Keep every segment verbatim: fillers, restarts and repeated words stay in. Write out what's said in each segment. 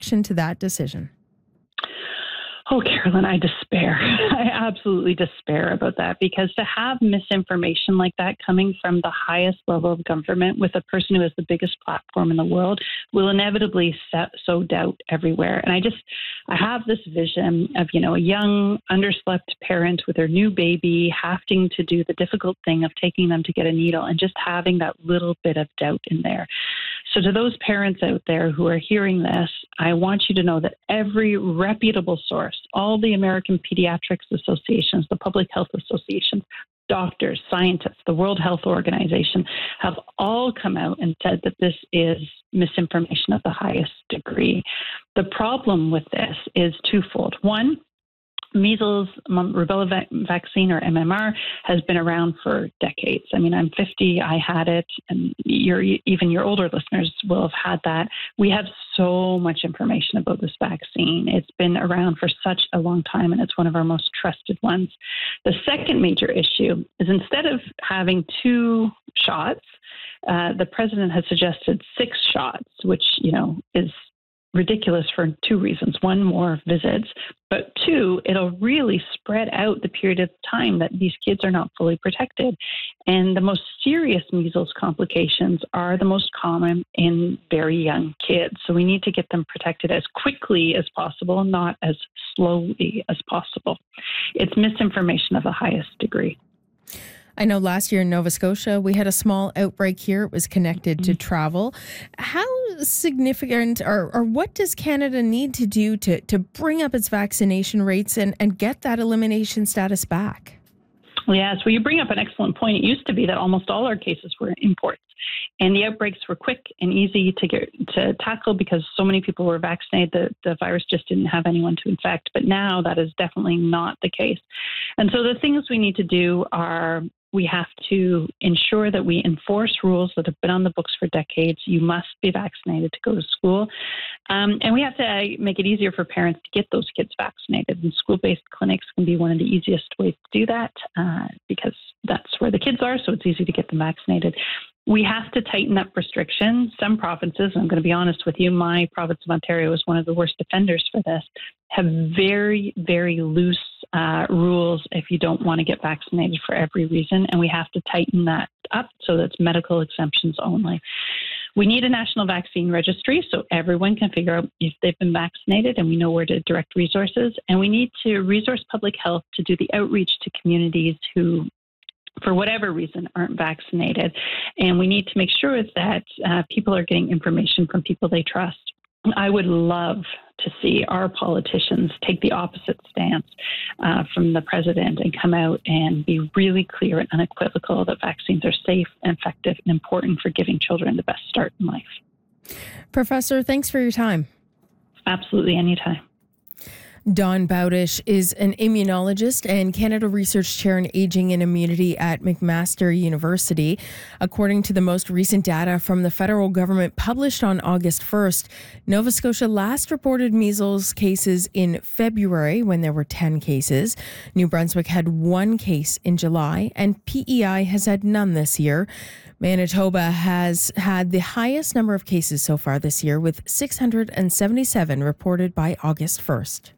reaction to that decision? Oh, Carolyn, I despair. I absolutely despair about that, because to have misinformation like that coming from the highest level of government with a person who has the biggest platform in the world will inevitably set, sow doubt everywhere. And I just, I have this vision of, you know, a young, underslept parent with their new baby having to do the difficult thing of taking them to get a needle and just having that little bit of doubt in there. So to those parents out there who are hearing this, I want you to know that every reputable source, all the American Pediatrics Associations, the Public Health Associations, doctors, scientists, the World Health Organization have all come out and said that this is misinformation of the highest degree. The problem with this is twofold. One, measles, rubella vac- vaccine, or M M R, has been around for decades. I mean, I'm fifty, I had it, and your, even your older listeners will have had that. We have so much information about this vaccine. It's been around for such a long time, and it's one of our most trusted ones. The second major issue is, instead of having two shots, uh, the president has suggested six shots, which, you know, is ridiculous for two reasons. One, more visits, but two, it'll really spread out the period of time that these kids are not fully protected. And the most serious measles complications are the most common in very young kids. So we need to get them protected as quickly as possible, not as slowly as possible. It's misinformation of the highest degree. I know last year in Nova Scotia, we had a small outbreak here. It was connected mm-hmm. to travel. How significant, or, or what does Canada need to do to, to bring up its vaccination rates and, and get that elimination status back? Yes, well, you bring up an excellent point. It used to be that almost all our cases were imports, and the outbreaks were quick and easy to get to tackle because so many people were vaccinated. The, the virus just didn't have anyone to infect. But now that is definitely not the case. And so the things we need to do are, we have to ensure that we enforce rules that have been on the books for decades. You must be vaccinated to go to school. Um, and we have to make it easier for parents to get those kids vaccinated. And school-based clinics can be one of the easiest ways to do that uh, because that's where the kids are, so it's easy to get them vaccinated. We have to tighten up restrictions. Some provinces, I'm going to be honest with you, my province of Ontario is one of the worst offenders for this, have very, very loose uh, rules if you don't want to get vaccinated for every reason. And we have to tighten that up so that's medical exemptions only. We need a national vaccine registry so everyone can figure out if they've been vaccinated and we know where to direct resources. And we need to resource public health to do the outreach to communities who, for whatever reason, aren't vaccinated. And we need to make sure that uh, people are getting information from people they trust. I would love to see our politicians take the opposite stance uh, from the president and come out and be really clear and unequivocal that vaccines are safe, effective, and important for giving children the best start in life. Professor, thanks for your time. Absolutely, anytime. Dawn Bowdish is an immunologist and Canada Research Chair in Aging and Immunity at McMaster University. According to the most recent data from the federal government published on August first, Nova Scotia last reported measles cases in February when there were ten cases. New Brunswick had one case in July, and P E I has had none this year. Manitoba has had the highest number of cases so far this year, with six hundred seventy-seven reported by August first.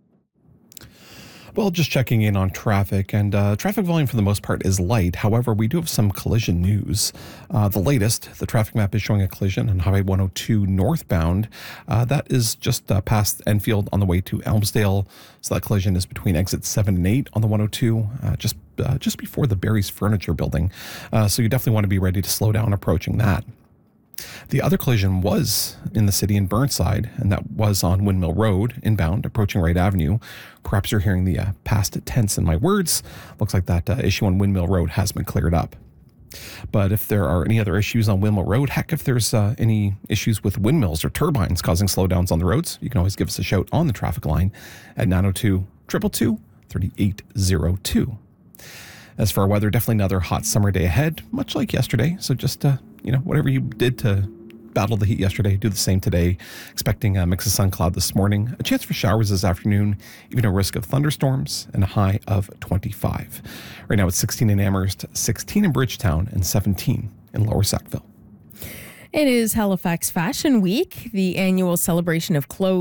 Well, just checking in on traffic, and uh, traffic volume for the most part is light. However, we do have some collision news. Uh, the latest, the traffic map is showing a collision on Highway one oh two northbound. Uh, that is just uh, past Enfield on the way to Elmsdale. So that collision is between exits seven and eight on the one oh two, uh, just uh, just before the Barry's Furniture Building. Uh, so you definitely want to be ready to slow down approaching that. The other collision was in the city in Burnside, and that was on Windmill Road, inbound, approaching Wright Avenue. Perhaps you're hearing the uh, past tense in my words. Looks like that uh, issue on Windmill Road has been cleared up. But if there are any other issues on Windmill Road, heck, if there's uh, any issues with windmills or turbines causing slowdowns on the roads, you can always give us a shout on the traffic line at nine oh two, two two two, three eight oh two. As for our weather, definitely another hot summer day ahead, much like yesterday. So just, uh, you know, whatever you did to battle the heat yesterday, do the same today. Expecting a mix of sun cloud this morning, a chance for showers this afternoon, even a risk of thunderstorms, and a high of twenty-five. Right now it's sixteen in Amherst, sixteen in Bridgetown, and seventeen in Lower Sackville. It is Halifax Fashion Week, the annual celebration of clothes